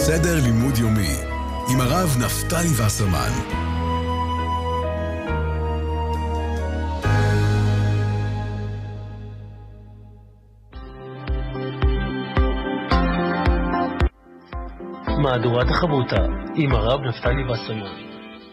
סדר לימוד יומי עם הרב נפתלי וסרמן. מהדורת החברותה עם הרב נפתלי וסרמן.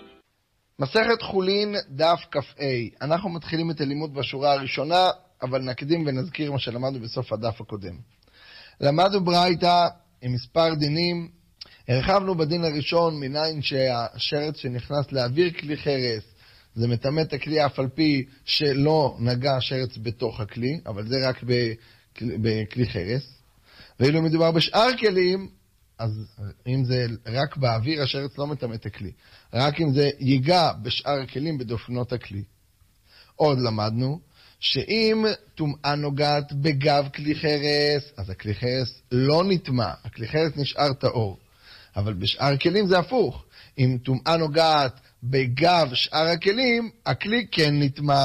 מסכת חולין דף כ"ה. אנחנו מתחילים את הלימוד בשורה הראשונה, אבל נקדים ונזכיר מה שלמדנו בסוף הדף הקודם. למדנו ברייתא עם מספר דינים. הרחבנו בדין הראשון מניין שהשרץ שנכנס לאוויר כלי חרס זה מטמא את הכלי אף על פי שלא נגע השרץ בתוך הכלי, אבל זה רק בכלי חרס. ואילו מדובר בשאר כלים, אז אם זה רק באוויר, השרץ לא מטמא את הכלי. רק אם זה ייגע בשאר הכלים בדופנות הכלי. עוד למדנו שאם טומאה נוגעת בגב כלי חרס, אז הכלי חרס לא נטמא, הכלי חרס נשאר טהור. אבל בשאר כלים זה הפוך. אם טומאה נוגעת בגב שאר הכלים, הכלי כן נטמא.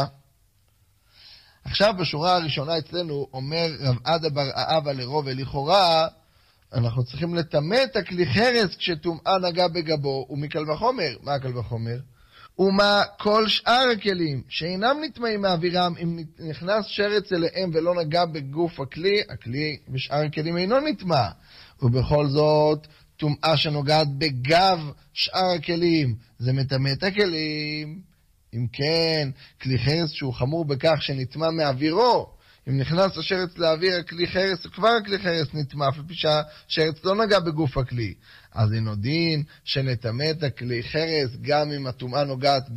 עכשיו בשורה הראשונה אצלנו אומר רב עדה בר אהבה לרוב לכאורה, אנחנו צריכים לטמא את הכלי חרס כשטומאה נגע בגבו, ומקל וחומר. מה הקל וחומר? ומה כל שאר הכלים שאינם נטמאים מאווירם, אם נכנס שרץ אליהם ולא נגע בגוף הכלי, הכלי בשאר הכלים אינו נטמא. ובכל זאת, טומאה שנוגעת בגב שאר הכלים, זה מטמא את הכלים. אם כן, כלי חרס שהוא חמור בכך שנטמא מאווירו, אם נכנס השרץ לאוויר הכלי חרס, כבר הכלי חרס נטמא, אפילו שהשרץ לא נגע בגוף הכלי. אז אינו דין שנטמא את הכלי חרס גם אם הטומאה נוגעת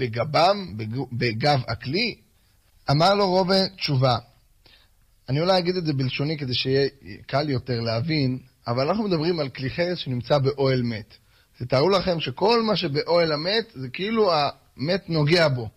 בגב הכלי. אמר לו רובה תשובה. אני אולי אגיד את זה בלשוני כדי שיהיה קל יותר להבין, אבל אנחנו מדברים על כלי חרס שנמצא באוהל מת. תתארו לכם שכל מה שבאוהל המת זה כאילו המת נוגע בו.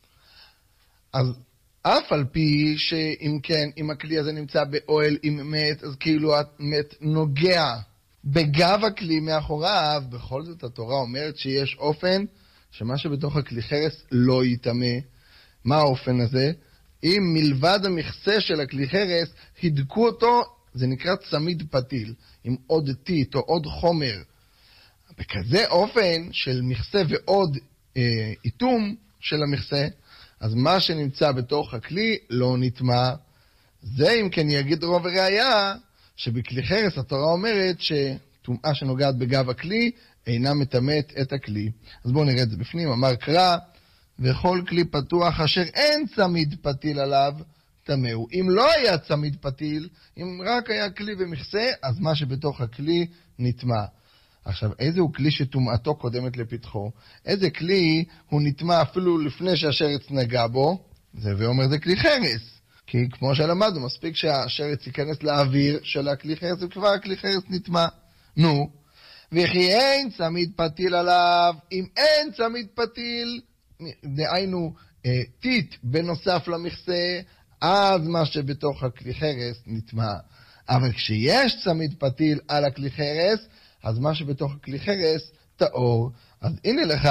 אז אף על פי שאם כן, אם הכלי הזה נמצא באוהל עם מת, אז כאילו המת נוגע בגב הכלי מאחוריו. בכל זאת התורה אומרת שיש אופן שמה שבתוך הכלי חרס לא יטמא. מה האופן הזה? אם מלבד המכסה של הכלי חרס הדקו אותו, זה נקרא צמיד פתיל, עם עוד טיט או עוד חומר. בכזה אופן של מכסה ועוד איתום של המכסה, אז מה שנמצא בתוך הכלי לא נטמא. זה אם כן יגיד רוב וראיה שבכלי חרס התורה אומרת שטומאה שנוגעת בגב הכלי אינה מטמאת את הכלי. אז בואו נראה את זה בפנים. אמר קרא, וכל כלי פתוח אשר אין צמיד פתיל עליו טמאו. אם לא היה צמיד פתיל, אם רק היה כלי ומכסה, אז מה שבתוך הכלי נטמא. עכשיו, איזה הוא כלי שטומאתו קודמת לפתחו? איזה כלי הוא נטמא אפילו לפני שהשרץ נגע בו? זה ואומר זה כלי חרס. כי כמו שלמדנו, מספיק שהשרץ ייכנס לאוויר של הכלי חרס, וכבר הכלי חרס נטמא. נו, וכי אין צמיד פתיל עליו, אם אין צמיד פתיל, דהיינו טיט בנוסף למכסה, אז מה שבתוך הכלי חרס נטמא. אבל כשיש צמיד פתיל על הכלי חרס, אז מה שבתוך הכלי חרס טהור. אז הנה לך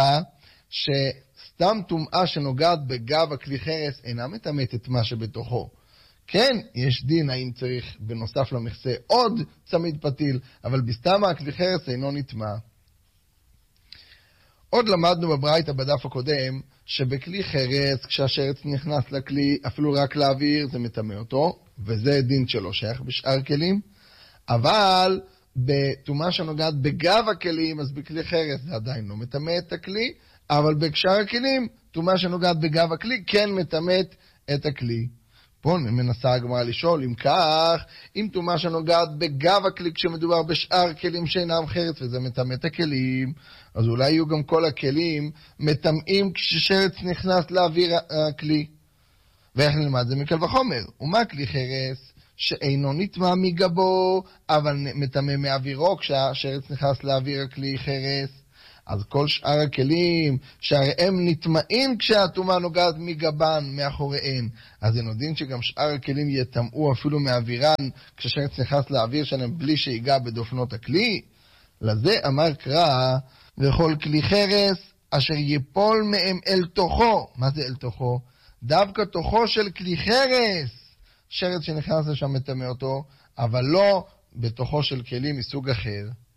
שסתם טומאה שנוגעת בגב הכלי חרס אינה מטמאת את מה שבתוכו. כן, יש דין האם צריך בנוסף למכסה עוד צמיד פתיל, אבל בסתם הכלי חרס אינו נטמא. עוד למדנו בברייתא בדף הקודם שבכלי חרס כשהשרץ נכנס לכלי אפילו רק לאוויר זה מטמא אותו, וזה דין שלו שייך בשאר כלים. אבל בטומאה שנוגעת בגב הכלים, אז בכלי חרס זה עדיין לא מטמא את הכלי, אבל בשאר הכלים, טומאה שנוגעת בגב הכלי כן מטמאת את הכלי. פה מנסה הגמרא לשאול, אם כך, אם טומאה שנוגעת בגב הכלי כשמדובר בשאר כלים שאינם חרס וזה מטמא את הכלים, אז אולי יהיו גם כל הכלים מטמאים כששרץ נכנס לאוויר הכלי. ואיך נלמד זה מקל וחומר? ומה כלי חרס שאינו נטמא מגבו, אבל מטמא מאווירו כשהשרץ נכנס לאוויר הכלי חרס? אז כל שאר הכלים שהרי הם נטמאים כשהטומאה נוגעת מגבן מאחוריהן, אז זה נודין שגם שאר הכלים יטמאו אפילו מאווירן כשהשרץ נכנס לאוויר שלהם בלי שיגע בדופנות הכלי. לזה אמר קרא, וכל כלי חרס אשר יפול מהם אל תוכו. מה זה אל תוכו? דווקא תוכו של כלי חרס, שרץ שנכנס לשם מטמא אותו, אבל לא בתוכו של כלים מסוג אחר.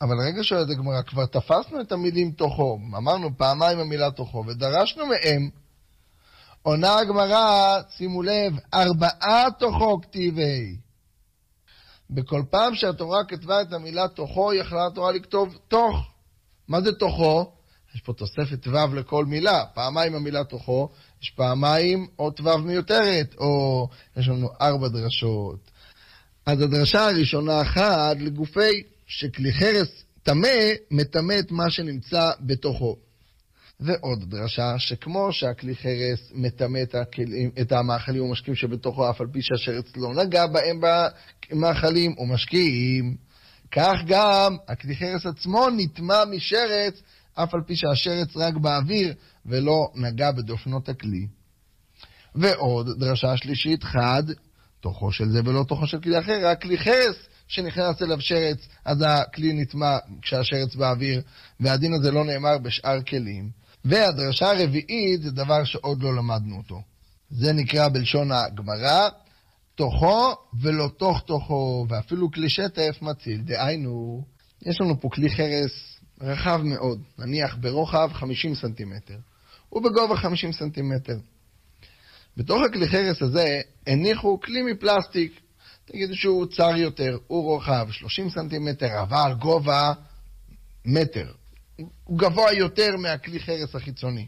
אבל רגע שואלת הגמרא, כבר תפסנו את המילים תוכו, אמרנו פעמיים המילה תוכו, ודרשנו מהם. עונה הגמרא, שימו לב, 4 תוכו כתיבי. בכל פעם שהתורה כתבה את המילה תוכו, יכלה התורה לכתוב תוך. מה זה תוכו? יש פה תוספת ו' לכל מילה. פעמיים המילה תוכו, יש פעמיים אות ו' מיותרת, או יש לנו 4 דרשות. אז הדרשה הראשונה אחת לגופי שכלי חרס טמא, מטמא את מה שנמצא בתוכו. ועוד דרשה שכמו שהכלי חרס מטמא את המאכלים ומשקים שבתוכו, אף על פי שהשרץ לא נגע בהם במאכלים ומשקים, כך גם הכלי חרס עצמו נטמא משרץ, אף על פי שהשרץ רק באוויר ולא נגע בדופנות הכלי. ועוד דרשה שלישית, חד, תוכו של זה ולא תוכו של כלי אחר, רק כלי חרס שנכנס אליו שרץ, אז הכלי נטמא כשהשרץ באוויר, והדין הזה לא נאמר בשאר כלים. והדרשה הרביעית זה דבר שעוד לא למדנו אותו. זה נקרא בלשון הגמרא, תוכו ולא תוך תוכו, ואפילו כלי שטף מציל. דהיינו, יש לנו פה כלי חרס רחב מאוד, נניח ברוחב 50 סנטימטר, ובגובה 50 סנטימטר. בתוך הכלי חרס הזה הניחו כלי מפלסטיק, תגידו שהוא צר יותר, הוא רוחב 30 סנטימטר, אבל גובה מטר. הוא גבוה יותר מהכלי חרס החיצוני.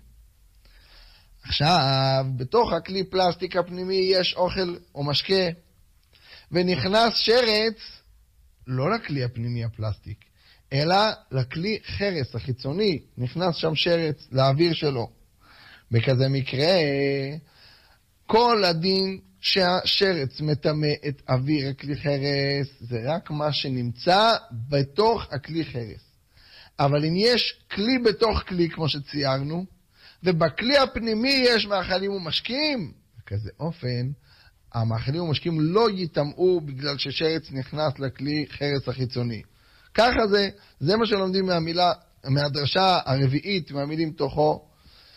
עכשיו, בתוך הכלי פלסטיק הפנימי יש אוכל או משקה, ונכנס שרץ, לא לכלי הפנימי הפלסטיק, אלא לכלי חרס החיצוני, נכנס שם שרץ לאוויר שלו. בכזה מקרה, כל הדין שהשרץ מטמא את אוויר הכלי חרס, זה רק מה שנמצא בתוך הכלי חרס. אבל אם יש כלי בתוך כלי, כמו שציירנו, ובכלי הפנימי יש מאכלים ומשקים, בכזה אופן, המאכלים ומשקים לא יטמאו בגלל ששרץ נכנס לכלי חרס החיצוני. ככה זה מה שלומדים מהדרשה הרביעית, מהמילים תוכו,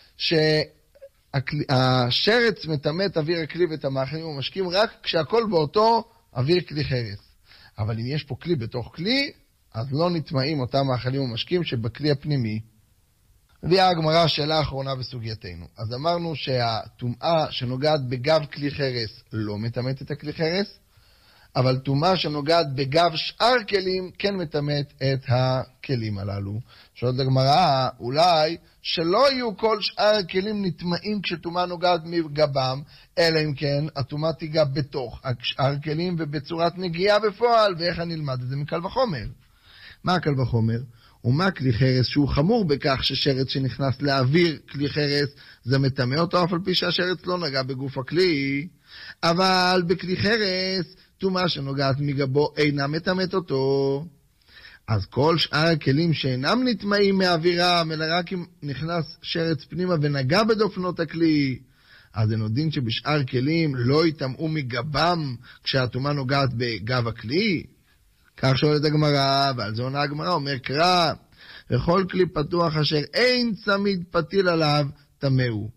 שהשרץ מטמא את אוויר הכלי ואת המאכלים ומשקים רק כשהכל באותו אוויר כלי חרס. אבל אם יש פה כלי בתוך כלי, אז לא נטמאים אותם מאכלים ומשקים שבכלי הפנימי. והיא הגמרא השאלה האחרונה בסוגייתנו. אז אמרנו שהטומאה שנוגעת בגב כלי חרס לא מטמאת את הכלי חרס, אבל טומאה שנוגעת בגב שאר כלים כן מטמאת את הכלים הללו. שואלת הגמרא, אולי שלא יהיו כל שאר הכלים נטמאים כשטומאה נוגעת מגבם, אלא אם כן הטומאה תיגע בתוך שאר כלים ובצורת נגיעה בפועל. ואיך אני אלמד את זה מקל וחומר? מה קל וחומר? ומה כלי חרס שהוא חמור בכך ששרץ שנכנס לאוויר כלי חרס זה מטמא אותו אף על פי שהשרץ לא נגע בגוף הכלי, אבל בכלי חרס טומאה שנוגעת מגבו אינה מטמאת אותו. אז כל שאר הכלים שאינם נטמאים מאווירם, אלא רק אם נכנס שרץ פנימה ונגע בדופנות הכלי, אז אין עוד דין שבשאר כלים לא יטמאו מגבם כשהטומאה נוגעת בגב הכלי. כך שואלת הגמרא, ועל זה עונה הגמרא, אומר קרא, וכל כלי פתוח אשר אין צמיד פתיל עליו טמאו.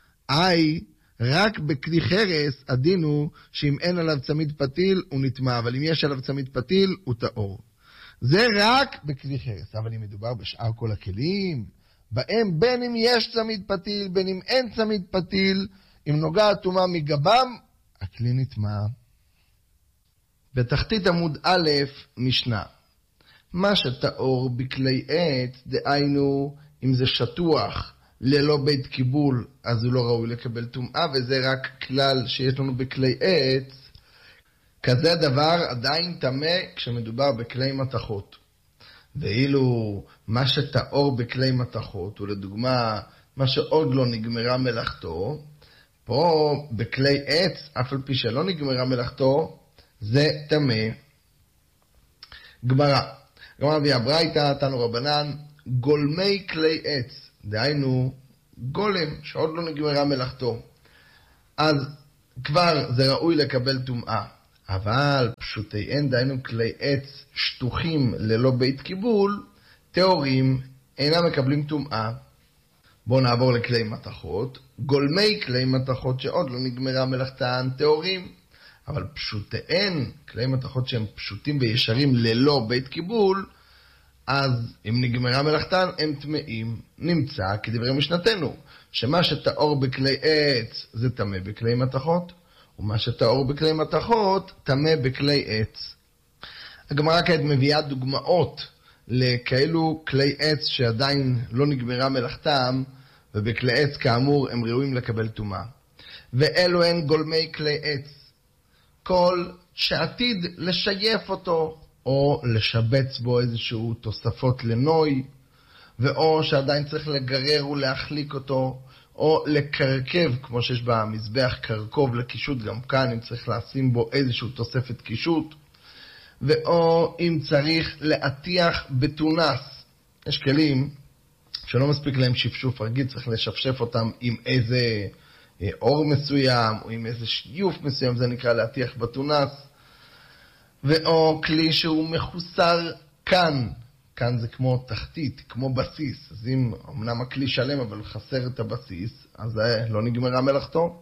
רק בכלי חרס הדין הוא שאם אין עליו צמיד פתיל הוא נטמא, אבל אם יש עליו צמיד פתיל הוא טהור. זה רק בכלי חרס, אבל אם מדובר בשאר כל הכלים, בהם בין אם יש צמיד פתיל, בין אם אין צמיד פתיל, אם נוגעת טומאה מגבם, הכלי נטמא. בתחתית עמוד א' משנה. מה שטהור בכלי עץ, דהיינו, אם זה שטוח ללא בית קיבול, אז הוא לא ראוי לקבל טומאה, וזה רק כלל שיש לנו בכלי עץ. כזה דבר עדיין טמא כשמדובר בכלי מתכות. ואילו מה שטהור בכלי מתכות, ולדוגמה, מה שעוד לא נגמרה מלאכתו, פה בכלי עץ, אף על פי שלא נגמרה מלאכתו, זה טמא. גמרא מביאה ברייתא, תנו רבנן, גולמי כלי עץ, דהיינו גולם שעוד לא נגמרה מלאכתו, אז כבר זה ראוי לקבל טומאה. אבל פשוטיהן, דהיינו כלי עץ שטוחים ללא בית קיבול, טהורים, אינם מקבלים טומאה. בואו נעבור לכלי מתכות. גולמי כלי מתכות שעוד לא נגמרה מלאכתן טהורים, אבל פשוטיהן, כלי מתכות שהם פשוטים וישרים ללא בית קיבול, אז אם נגמרה מלאכתן, הם טמאים. נמצא כדברי משנתנו, שמה שטהור בכלי עץ זה טמא בכלי מתכות, ומה שטהור בכלי מתכות טמא בכלי עץ. הגמרא כעת מביאה דוגמאות לכאלו כלי עץ שעדיין לא נגמרה מלאכתם, ובכלי עץ כאמור הם ראויים לקבל טומאה. ואלו הן גולמי כלי עץ, כל שעתיד לשייף אותו, או לשבץ בו איזשהו תוספות לנוי, ואו שעדיין צריך לגרר ולהחליק אותו, או לקרכב, כמו שיש במזבח קרקוב לקישוט, גם כאן אם צריך לשים בו איזשהו תוספת קישוט, ואו אם צריך להטיח בתונס. יש כלים שלא מספיק להם שפשוף רגיל, צריך לשפשף אותם עם איזה אור מסוים, או עם איזה שיוף מסוים, זה נקרא להטיח בתונס. ואו כלי שהוא מחוסר כאן, כאן זה כמו תחתית, כמו בסיס, אז אם אמנם הכלי שלם אבל חסר את הבסיס, אז זה לא נגמרה מלאכתו.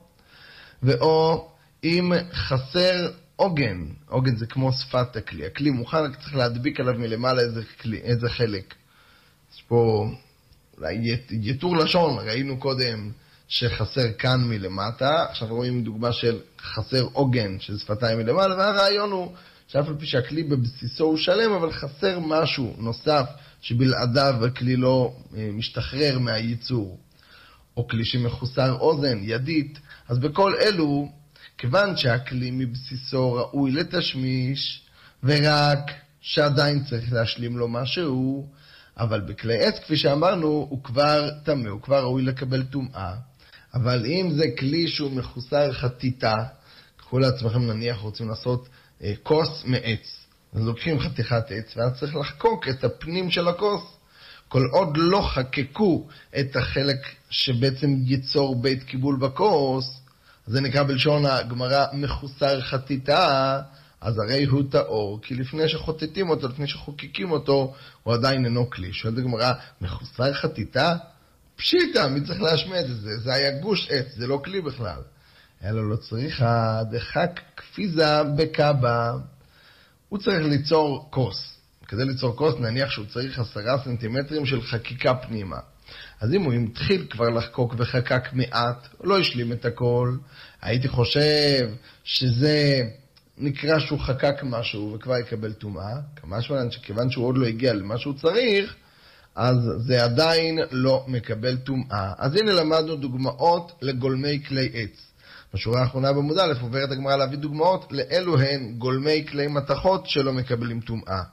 ואו אם חסר עוגן, עוגן זה כמו שפת הכלי, הכלי מוכן, רק צריך להדביק עליו מלמעלה איזה חלק. יש פה אולי יתור לשון, ראינו קודם שחסר כאן מלמטה, עכשיו רואים דוגמה של חסר עוגן, של שפתיים מלמעלה, והרעיון הוא שאף על פי שהכלי בבסיסו הוא שלם, אבל חסר משהו נוסף שבלעדיו הכלי לא משתחרר מהייצור. או כלי שמחוסר אוזן, ידית. אז בכל אלו, כיוון שהכלי מבסיסו ראוי לתשמיש, ורק שעדיין צריך להשלים לו משהו, אבל בכלי עץ, כפי שאמרנו, הוא כבר טמא, הוא כבר ראוי לקבל טומאה. אבל אם זה כלי שהוא מחוסר חתיתה, קחו לעצמכם נניח רוצים לעשות כוס מעץ. אז לוקחים חתיכת עץ, ואז צריך לחקוק את הפנים של הכוס. כל עוד לא חקקו את החלק שבעצם ייצור בית קיבול בכוס, זה נקרא בלשון הגמרא מחוסר חתיתה, אז הרי הוא טהור, כי לפני שחוטטים אותו, לפני שחוקקים אותו, הוא עדיין אינו כלי. שואלת הגמרא, מחוסר חתיתה? פשיטה, מי צריך להשמיע את זה? זה היה גוש עץ, זה לא כלי בכלל. אלא לא צריך דחק כפיזה בקבה. הוא צריך ליצור כוס. כדי ליצור כוס נניח שהוא צריך 10 סנטימטרים של חקיקה פנימה. אז אם הוא התחיל כבר לחקוק וחקק מעט, לא השלים את הכל, הייתי חושב שזה נקרא שהוא חקק משהו וכבר יקבל טומאה, כיוון שהוא עוד לא הגיע למה שהוא צריך, אז זה עדיין לא מקבל טומאה. אז הנה למדנו דוגמאות לגולמי כלי עץ. בשורה האחרונה בעמוד א' עוברת הגמרא להביא דוגמאות לאלו הן גולמי כלי מתכות שלא מקבלים טומאה.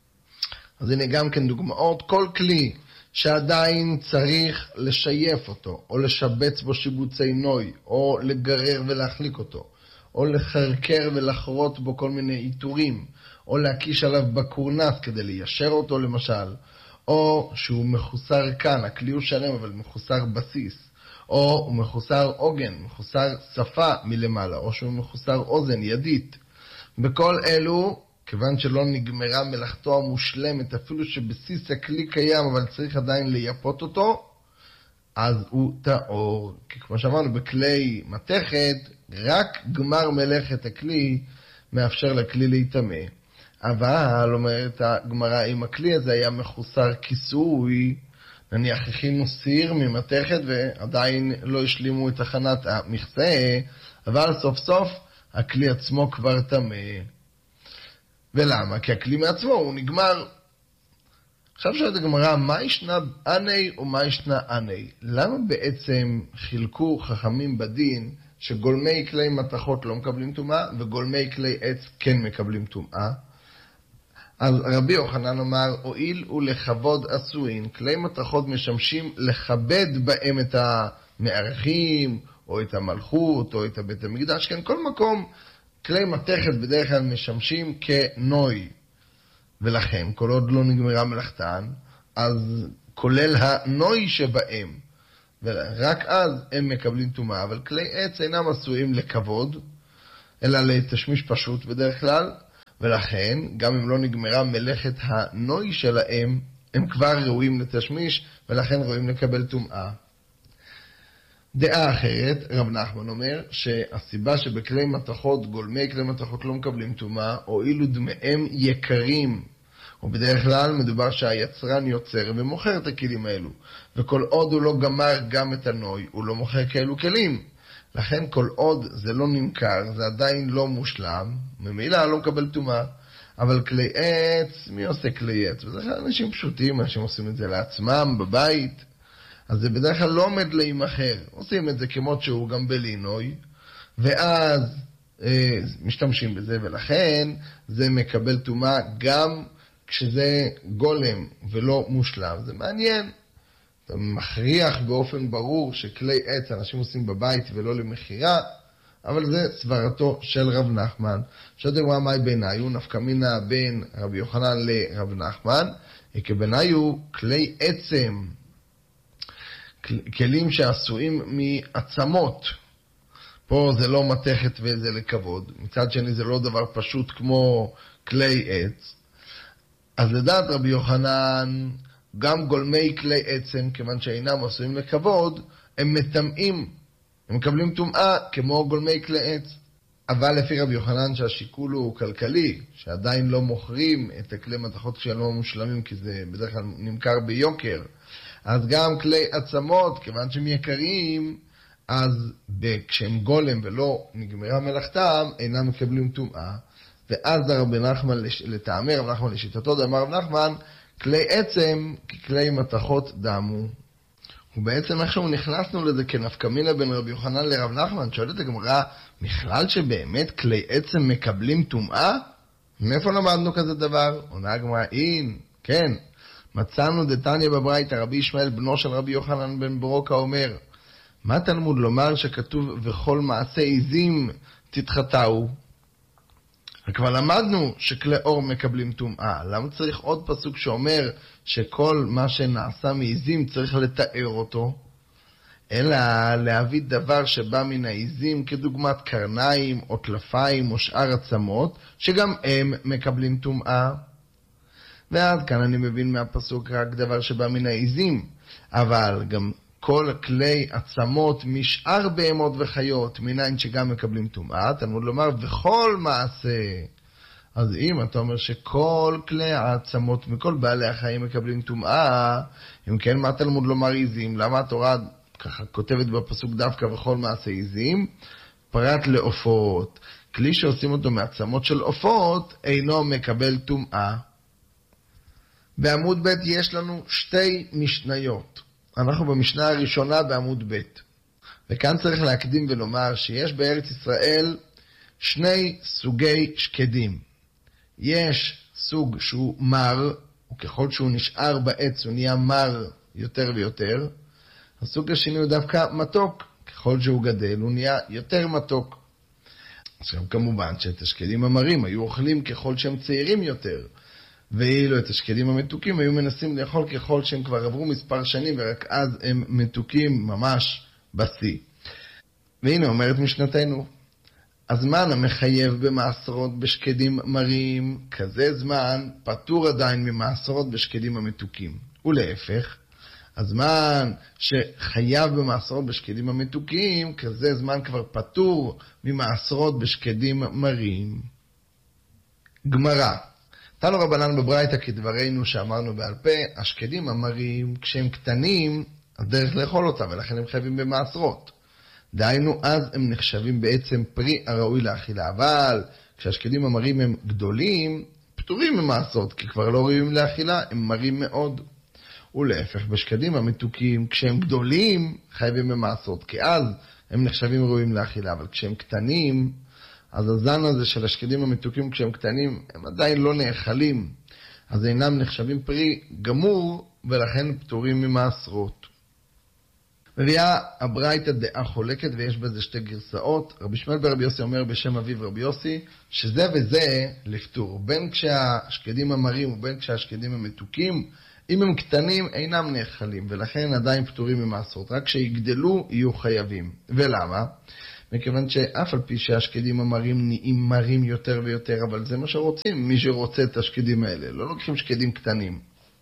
אז הנה גם כן דוגמאות, כל כלי שעדיין צריך לשייף אותו, או לשבץ בו שיבוצי נוי, או לגרר ולהחליק אותו, או לחרקר ולחרות בו כל מיני איתורים, או להקיש עליו בקורנס כדי ליישר אותו למשל, או שהוא מחוסר כאן, הכלי הוא שלם אבל מחוסר בסיס, או הוא מחוסר עוגן, מחוסר שפה מלמעלה, או שהוא מחוסר אוזן, ידית. בכל אלו, כיוון שלא נגמרה מלאכתו המושלמת, אפילו שבסיס הכלי קיים, אבל צריך עדיין לייפות אותו, אז הוא טהור. כי כמו שאמרנו, בכלי מתכת, רק גמר מלאכת הכלי מאפשר לכלי להיטמא. אבל, אומרת הגמרא, אם הכלי הזה היה מחוסר כיסוי, נניח הכינו סיר ממתכת ועדיין לא השלימו את הכנת המכסה, אבל סוף סוף הכלי עצמו כבר טמא. ולמה? כי הכלי מעצמו הוא נגמר. עכשיו שואלת הגמרא, מה ישנה עני ומה ישנה עני? למה בעצם חילקו חכמים בדין שגולמי כלי מתכות לא מקבלים טומאה וגולמי כלי עץ כן מקבלים טומאה? אז רבי יוחנן אמר, הואיל ולכבוד עשוין, כלי מתכות משמשים לכבד בהם את המארחים, או את המלכות, או את בית המקדש, כן, כל מקום כלי מתכת בדרך כלל משמשים כנוי. ולכן, כל עוד לא נגמרה מלאכתן, אז כולל הנוי שבהם, ורק אז הם מקבלים טומאה, אבל כלי עץ אינם עשויים לכבוד, אלא לתשמיש פשוט בדרך כלל, ולכן, גם אם לא נגמרה מלאכת הנוי שלהם, הם כבר ראויים לתשמיש, ולכן ראויים לקבל טומאה. דעה אחרת, רב נחמן אומר, שהסיבה שבכלי מתכות, גולמי כלי מתכות לא מקבלים טומאה, הואילו דמיהם יקרים, ובדרך כלל מדובר שהיצרן יוצר ומוכר את הכלים האלו, וכל עוד הוא לא גמר גם את הנוי, הוא לא מוכר כאלו כלים. לכן כל עוד זה לא נמכר, זה עדיין לא מושלם, ממילא לא מקבל טומאה. אבל כלי עץ, מי עושה כלי עץ? בדרך כלל אנשים פשוטים, אנשים עושים את זה לעצמם, בבית, אז זה בדרך כלל לא עומד להימכר. עושים את זה כמות שהוא גם בלי נוי, ואז משתמשים בזה, ולכן זה מקבל טומאה גם כשזה גולם ולא מושלם. זה מעניין. אתה מכריח באופן ברור שכלי עץ אנשים עושים בבית ולא למכירה, אבל זה סברתו של רב נחמן. שדגמר מהי בעיניו, נפקא מינה בין רבי יוחנן לרב נחמן, כבעיניו כלי עצם, כלים שעשויים מעצמות. פה זה לא מתכת וזה לכבוד. מצד שני זה לא דבר פשוט כמו כלי עץ. אז לדעת רבי יוחנן, גם גולמי כלי עצם, כיוון שאינם עשויים לכבוד, הם מטמאים, הם מקבלים טומאה כמו גולמי כלי עץ. אבל לפי רבי יוחנן שהשיקול הוא כלכלי, שעדיין לא מוכרים את הכלי מתכות כשהם לא מושלמים, כי זה בדרך כלל נמכר ביוקר, אז גם כלי עצמות, כיוון שהם יקרים, אז כשהם גולם ולא נגמרה מלאכתם, אינם מקבלים טומאה. ואז רבי נחמן לטעמי, רבי נחמן לשיטתו, דאמר רבי נחמן, כלי עצם ככלי מתכות דמו. ובעצם איכשהו נכנסנו לזה כנפקא מינה בין רבי יוחנן לרב נחמן. שואלת הגמרא, בכלל שבאמת כלי עצם מקבלים טומאה? מאיפה למדנו כזה דבר? עונה הגמרא, כן, מצאנו דתניא בברייתא, רבי ישמעאל בנו של רבי יוחנן בן ברוקה אומר, מה תלמוד לומר שכתוב וכל מעשה עזים תתחטאו? וכבר למדנו שכלי אור מקבלים טומאה. למה צריך עוד פסוק שאומר שכל מה שנעשה מעזים צריך לתאר אותו? אלא להביא דבר שבא מן העזים כדוגמת קרניים או טלפיים או שאר עצמות, שגם הם מקבלים טומאה. ואז כאן אני מבין מהפסוק רק דבר שבא מן העזים, אבל גם כל כלי עצמות משאר בהמות וחיות, מניין שגם מקבלים טומאה. תלמוד לומר, וכל מעשה. אז אם אתה אומר שכל כלי העצמות מכל בעלי החיים מקבלים טומאה, אם כן, מה תלמוד לומר עזים? למה התורה ככה כותבת בפסוק דווקא וכל מעשה עזים? פרט לעופות. כלי שעושים אותו מעצמות של עופות, אינו מקבל טומאה. בעמוד ב' יש לנו שתי משניות. אנחנו במשנה הראשונה בעמוד ב'. וכאן צריך להקדים ולומר שיש בארץ ישראל שני סוגי שקדים. יש סוג שהוא מר, וככל שהוא נשאר בעץ הוא נהיה מר יותר ויותר. הסוג השני הוא דווקא מתוק, ככל שהוא גדל הוא נהיה יותר מתוק. עכשיו כמובן שאת השקדים המרים היו אוכלים ככל שהם צעירים יותר, ואילו את השקדים המתוקים היו מנסים לאכול ככל שהם כבר עברו מספר שנים, ורק אז הם מתוקים ממש בשיא. והנה אומרת משנתנו, הזמן המחייב במעשרות בשקדים מרים, כזה זמן פטור עדיין ממעשרות בשקדים המתוקים. ולהפך, הזמן שחייב במעשרות בשקדים המתוקים, כזה זמן כבר פטור ממעשרות בשקדים מרים. גמרא. תנו רבנן בברייתא כדברנו שאמרנו בעל פה, השקדים המרים, כשהם קטנים, הדרך לאכול אותם, ולכן הם חייבים במעשרות. דהיינו, אז הם נחשבים בעצם פרי הראוי לאכילה. אבל כשהשקדים המרים הם גדולים, פטורים ממעשרות, כי כבר לא ראויים לאכילה, הם מרים מאוד. ולהפך, בשקדים המתוקים, כשהם גדולים, חייבים במעשרות, כי אז הם נחשבים ראויים לאכילה. אבל כשהם קטנים, אז הזן הזה של השקדים המתוקים כשהם קטנים, הם עדיין לא נאכלים, אז אינם נחשבים פרי גמור, ולכן פטורים ממעשרות. מביאה הברייתא דעה חולקת, ויש בזה שתי גרסאות. רבי שמואל ברבי יוסי אומר בשם אביו רבי יוסי, שזה וזה לפטור. בין כשהשקדים המרים ובין כשהשקדים המתוקים, אם הם קטנים אינם נאכלים, ולכן עדיין פטורים ממעשרות. רק כשיגדלו יהיו חייבים. ולמה? מכיוון שאף על פי שהשקדים המרים נהיים מרים יותר ויותר, אבל זה מה שרוצים, מי שרוצה את השקדים האלה. לא לוקחים שקדים קטנים.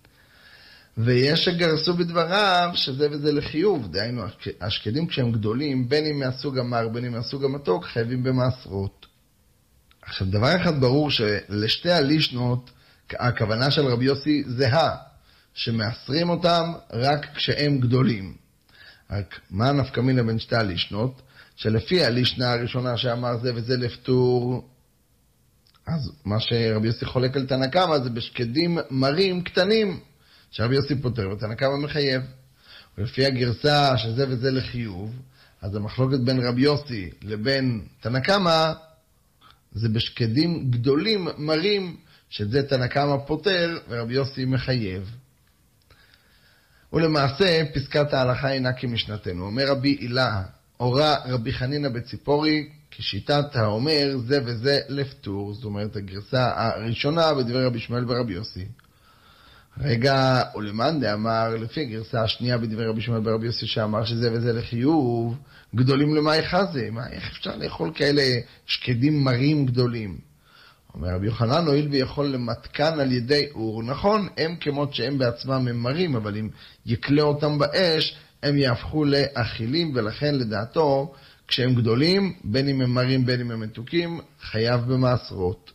ויש שגרסו בדבריו שזה וזה לחיוב. דהיינו, השקדים כשהם גדולים, בין אם מהסוג המר, בין אם מהסוג המתוק, חייבים במעשרות. עכשיו, דבר אחד ברור שלשתי הלישנות הכוונה של רבי יוסי זהה, שמאסרים אותם רק כשהם גדולים. רק מה נפקא מינה בין שתי הלישנות? שלפי הלישנה הראשונה שאמר זה וזה לפטור, אז מה שרבי יוסי חולק על תנא קמא זה בשקדים מרים קטנים, שרבי יוסי פוטר ותנא קמא מחייב. ולפי הגרסה שזה וזה לחיוב, אז המחלוקת בין רבי יוסי לבין תנא קמא זה בשקדים גדולים מרים, שזה תנא קמא פוטר ורבי יוסי מחייב. ולמעשה פסקת ההלכה אינה כמשנתנו. אומר רבי הילה, הורה רבי חנינא בציפורי, כשיטת האומר זה וזה לפטור, זאת אומרת הגרסה הראשונה בדברי רבי שמואל ורבי יוסי. רגע, ולמאן דאמר, לפי הגרסה השנייה בדברי רבי שמואל ורבי יוסי שאמר שזה וזה לחיוב, גדולים למאי חזה, איך אפשר לאכול כאלה שקדים מרים גדולים? אומר רבי יוחנן, הואיל ויכול למתקן על ידי אור, נכון, הם כמות שהם בעצמם הם מרים, אבל אם יקלה אותם באש, הם יהפכו לאכילים, ולכן לדעתו, כשהם גדולים, בין אם הם מרים בין אם הם מתוקים, חייב במעשרות.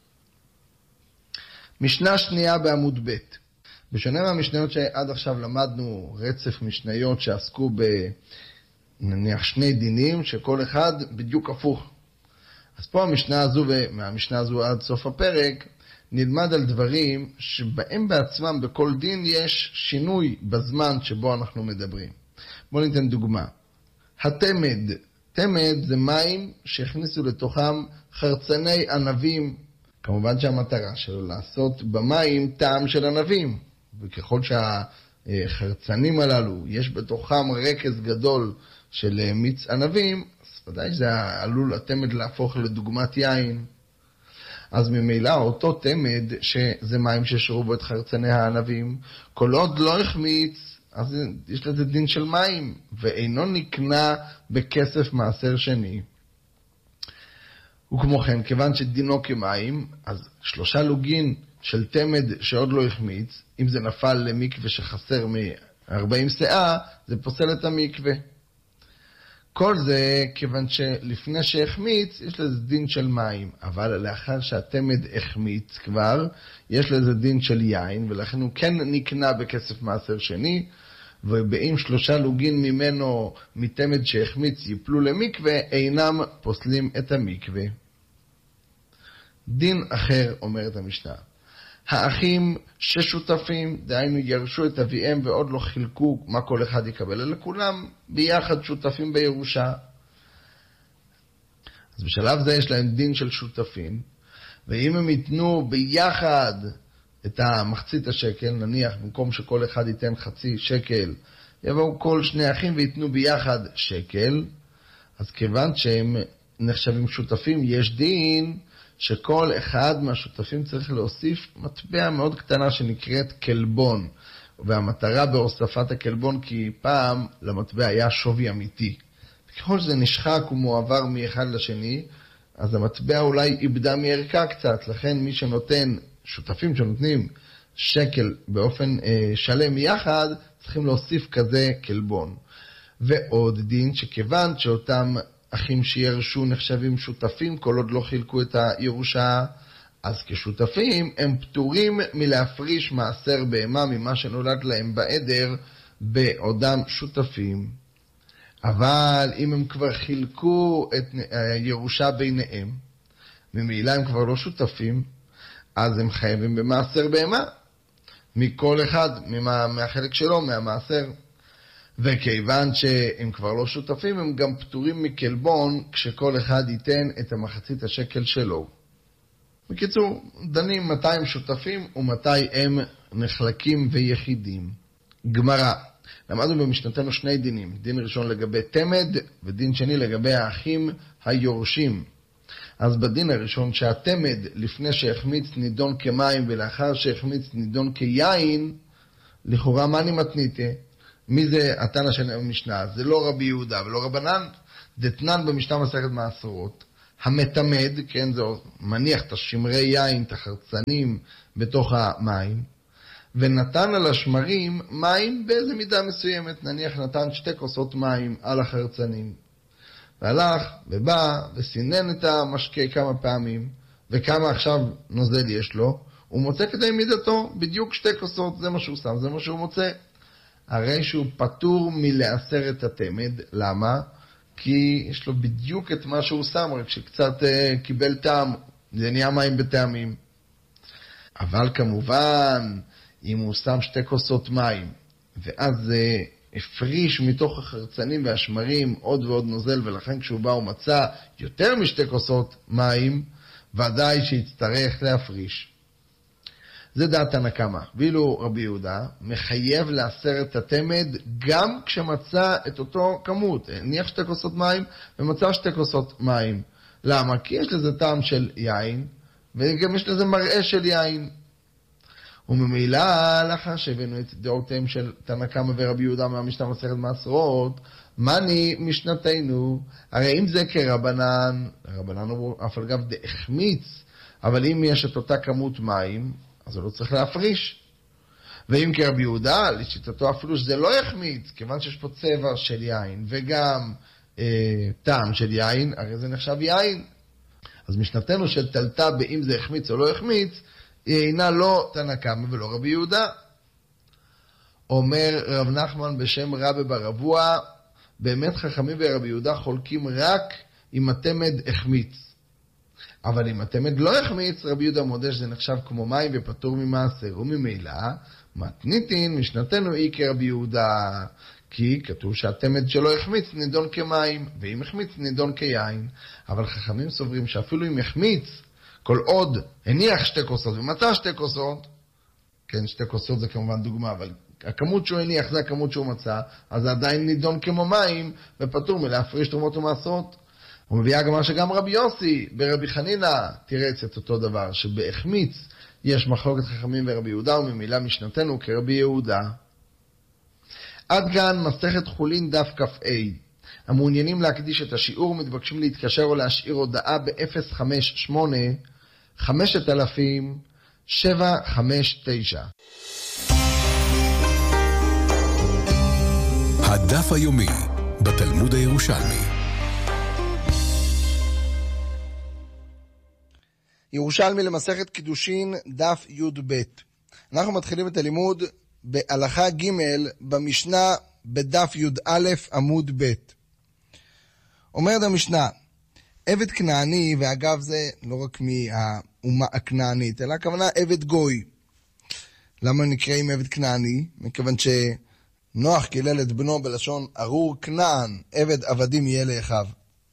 משנה שנייה בעמוד ב'. בשונה מהמשניות שעד עכשיו למדנו רצף משניות שעסקו נניח שני דינים, שכל אחד בדיוק הפוך. אז פה המשנה הזו ומהמשנה הזו עד סוף הפרק, נלמד על דברים שבהם בעצמם בכל דין יש שינוי בזמן שבו אנחנו מדברים. בואו ניתן דוגמה. התמד. תמד זה מים שהכניסו לתוכם חרצני ענבים. כמובן שהמטרה שלו לעשות במים טעם של ענבים. וככל שהחרצנים הללו יש בתוכם רקז גדול של מיץ ענבים, אז ודאי שזה עלול התמד להפוך לדוגמת יין. אז ממילא אותו תמד שזה מים ששרובו את חרצני הענבים, כל עוד לא החמיץ, אז יש לזה דין של מים, ואינו נקנה בכסף מעשר שני. וכמו כן, כיוון שדינו כמים, אז 3 לוגין של תמד שעוד לא החמיץ, אם זה נפל למקווה שחסר מ-40 שאה, זה פוסל את המקווה. כל זה כיוון שלפני שהחמיץ, יש לזה דין של מים, אבל לאחר שהתמד החמיץ כבר, יש לזה דין של יין, ולכן הוא כן נקנה בכסף מעשר שני, ובאם 3 לוגין ממנו מתמד שהחמיץ יפלו למקווה, אינם פוסלים את המקווה. דין אחר אומרת המשנה. האחים ששותפים, דהיינו ירשו את אביהם ועוד לא חילקו מה כל אחד יקבל, אלא כולם ביחד שותפים בירושה. אז בשלב זה יש להם דין של שותפים, ואם הם ייתנו ביחד את המחצית השקל, נניח במקום שכל אחד ייתן חצי שקל, יבואו כל 2 אחים וייתנו ביחד שקל, אז כיוון שהם נחשבים שותפים, יש דין שכל אחד מהשותפים צריך להוסיף מטבע מאוד קטנה שנקראת קלבון, והמטרה בהוספת הקלבון כי פעם למטבע היה שווי אמיתי. ככל שזה נשחק ומועבר מאחד לשני, אז המטבע אולי איבדה מערכה קצת, לכן מי שנותן, שותפים שנותנים שקל באופן שלם יחד, צריכים להוסיף כזה קלבון. ועוד דין שכיוון שאותם אחים שירשו נחשבים שותפים, כל עוד לא חילקו את הירושה, אז כשותפים הם פטורים מלהפריש מעשר בהמה ממה שנולד להם בעדר בעודם שותפים. אבל אם הם כבר חילקו את הירושה ביניהם, ממילא הם כבר לא שותפים, אז הם חייבים במעשר בהמה, מכל אחד, מהחלק שלו, מהמעשר. וכיוון שהם כבר לא שותפים, הם גם פטורים מקלבון כשכל אחד ייתן את המחצית השקל שלו. בקיצור, דנים מתי הם שותפים ומתי הם נחלקים ויחידים. גמרא. למדנו במשנתנו 2 דינים. דין ראשון לגבי תמד ודין שני לגבי האחים היורשים. אז בדין הראשון שהתמד לפני שהחמיץ נידון כמים ולאחר שהחמיץ נידון כיין, לכאורה מה אני מתניתה? מי זה התנא של המשנה? זה לא רבי יהודה ולא רבנן, דתנן במשנה מסכת מעשרות. המתמד, כן, זה מניח את השמרי יין, את החרצנים בתוך המים, ונתן על השמרים מים באיזה מידה מסוימת, נניח נתן 2 כוסות מים על החרצנים. והלך ובא וסינן את המשקה כמה פעמים, וכמה עכשיו נוזל יש לו, הוא מוצא כדי מידתו, בדיוק 2 כוסות, זה מה שהוא שם, זה מה שהוא מוצא. הרי שהוא פטור מלאסר את התמד, למה? כי יש לו בדיוק את מה שהוא שם, רק שקצת קיבל טעם, זה נהיה מים בטעמים. אבל כמובן, אם הוא שם 2 כוסות מים, ואז הפריש מתוך החרצנים והשמרים עוד ועוד נוזל, ולכן כשהוא בא ומצא יותר מ2 כוסות מים, ודאי שיצטרך להפריש. זה דעת תנא קמא. ואילו רבי יהודה מחייב לאסר את התמד גם כשמצא את אותו כמות. הניח 2 כוסות מים ומצא 2 כוסות מים. למה? כי יש לזה טעם של יין, וגם יש לזה מראה של יין. וממילא, לאחר שהבאנו את דעותיהם של תנא קמא ורבי יהודה מהמשנה מסכת מעשרות, מני משנתנו, הרי אם זה כרבנן, רבנן הוא אף אגב דהחמיץ, אבל אם יש את אותה כמות מים, אז הוא לא צריך להפריש. ואם כרבי יהודה, לשיטתו אפילו שזה לא יחמיץ, כיוון שיש פה צבע של יין וגם טעם של יין, הרי זה נחשב יין. אז משנתנו של תלתה באם זה יחמיץ או לא יחמיץ, היא אינה לא תנא קמא ולא רבי יהודה. אומר רב נחמן בשם רבי בר אבוה, באמת חכמים ורבי יהודה חולקים רק אם התמד החמיץ. אבל אם התמד לא יחמיץ, רבי יהודה מודה שזה נחשב כמו מים ופטור ממעשר. וממילא, מתניתין משנתנו היא כרבי יהודה, כי כתוב שהתמד שלו יחמיץ נידון כמים, ואם יחמיץ נידון כיין. אבל חכמים סוברים שאפילו אם יחמיץ, כל עוד הניח 2 כוסות ומצא 2 כוסות, כן, 2 כוסות זה כמובן דוגמה, אבל הכמות שהוא הניח זה הכמות שהוא מצא, אז זה עדיין נידון כמו מים, ופטור מלהפריש תרומות ומעשרות. הוא מביא הגמרא שגם רבי יוסי ברבי חנינא תירץ את אותו דבר, שבהחמיץ יש מחלוקת חכמים ורבי יהודה, וממילא משנתנו כרבי יהודה. עד כאן מסכת חולין דף כ"ה. המעוניינים להקדיש את השיעור מתבקשים להתקשר או להשאיר הודעה ב-058 5000-759. הדף היומי בתלמוד הירושלמי. ירושלמי למסכת קידושין דף י"ב. אנחנו מתחילים את הלימוד בהלכה ג' במשנה בדף י"א עמוד ב'. אומרת המשנה, עבד כנעני, ואגב זה לא רק מהאומה הכנענית, אלא הכוונה עבד גוי. למה נקראים עבד כנעני? מכיוון שנוח קילל את בנו בלשון ארור כנען, עבד עבדים יהיה לאחיו.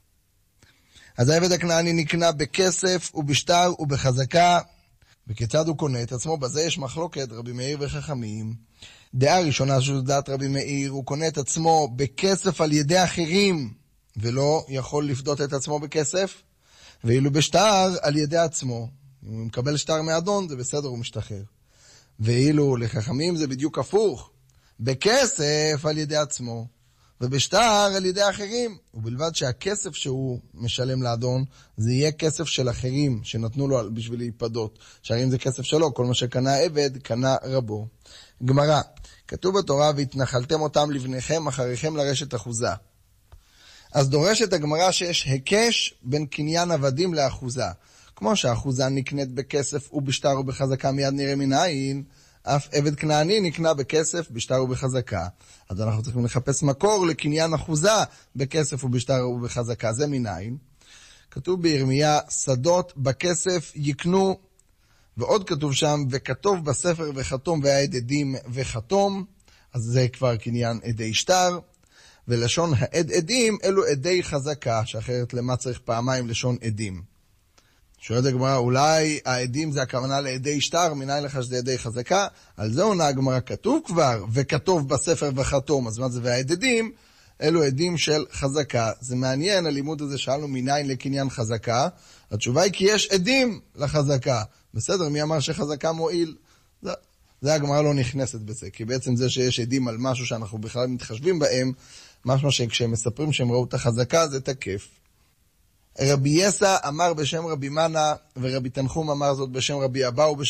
אז העבד הכנעני נקנה בכסף ובשטר ובחזקה, וכיצד הוא קונה את עצמו? בזה יש מחלוקת רבי מאיר וחכמים. דעה ראשונה של דעת רבי מאיר, הוא קונה את עצמו בכסף על ידי אחרים, ולא יכול לפדות את עצמו בכסף, ואילו בשטר על ידי עצמו. אם הוא מקבל שטר מאדון, זה בסדר, הוא משתחרר. ואילו לחכמים זה בדיוק הפוך. בכסף על ידי עצמו, ובשטר על ידי אחרים. ובלבד שהכסף שהוא משלם לאדון, זה יהיה כסף של אחרים, שנתנו לו בשביל להיפדות. שהרי אם זה כסף שלו, כל מה שקנה עבד, קנה רבו. גמרא, כתוב בתורה, והתנחלתם אותם לבניכם, אחריכם לרשת אחוזה. אז דורשת הגמרא שיש הקש בין קניין עבדים לאחוזה. כמו שהאחוזה נקנית בכסף ובשטר ובחזקה מיד נראה מנין, אף עבד כנעני נקנה בכסף, בשטר ובחזקה. אז אנחנו צריכים לחפש מקור לקניין אחוזה בכסף ובשטר ובחזקה. זה מנין? כתוב בירמיה, שדות בכסף יקנו, ועוד כתוב שם, וכתוב בספר וחתום והעד עדים וחתום, אז זה כבר קניין עדי שטר. ולשון העד עדים אלו עדי חזקה, שאחרת למה צריך פעמיים לשון עדים. שואלת הגמרא, אולי העדים זה הכוונה לעדי שטר, מנין לך שזה עדי חזקה? על זה עונה הגמרא, כתוב כבר, וכתוב בספר וחתום, אז מה זה והעד עדים? אלו עדים של חזקה. זה מעניין, הלימוד הזה שאלנו מנין לקניין חזקה, התשובה היא כי יש עדים לחזקה. בסדר, מי אמר שחזקה מועיל? זה הגמרא לא נכנסת בזה, כי בעצם זה שיש עדים על משהו שאנחנו בכלל מתחשבים בהם, משהו שכשהם מספרים שהם ראו את החזקה, זה תקף. רבי יסע אמר בשם רבי מנה, ורבי תנחום אמר זאת בשם רבי אבאו,